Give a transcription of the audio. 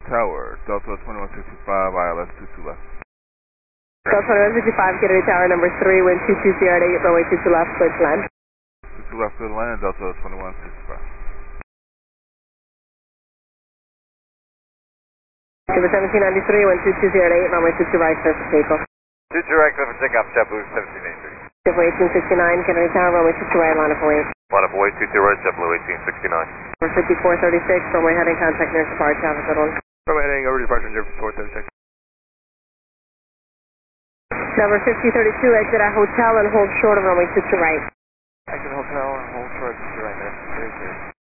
Tower, Delta 2165, ILS 22 left. Delta 2165, Kennedy Tower, number 3, wind 220 at runway 22 left, clear to land. 22 left, clear to land, Delta 2165. Number 1793, wind 2208, runway 22 right, clear for takeoff. 22 right, clear for takeoff, JetBlue 1783. JetBlue 1869, Kennedy Tower, runway 22 right, line up away. Line up away, 22 right, JetBlue 1869. Number 5436, runway heading contact near departure, have a good one. Runway heading over to departure, 5436. Number 5032, exit at hotel and hold short of runway 22 right.